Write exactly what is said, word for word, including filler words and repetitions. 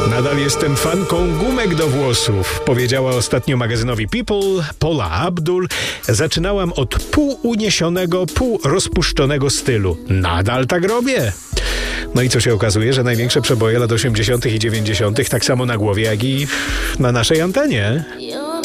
Nadal jestem fanką gumek do włosów, powiedziała ostatnio magazynowi People Paula Abdul. Zaczynałam od półuniesionego, półrozpuszczonego stylu. Nadal tak robię. No i co się okazuje, że największe przeboje lat osiemdziesiątych i dziewięćdziesiątych tak samo na głowie, jak i na naszej antenie.